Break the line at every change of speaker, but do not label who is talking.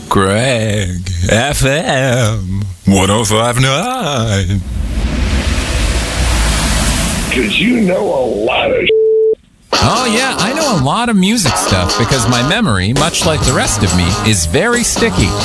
Greg FM 105.9.
Because you know a lot of
Oh, yeah, I know a lot of music stuff because my memory, much like the rest of me, is very sticky.